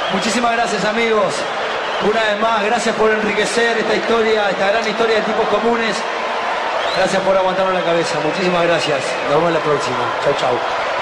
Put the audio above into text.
Muchísimas gracias, amigos. Una vez más, gracias por enriquecer esta historia, esta gran historia de tipos comunes. Gracias por aguantarnos la cabeza. Muchísimas gracias. Nos vemos en la próxima. Chau, chau.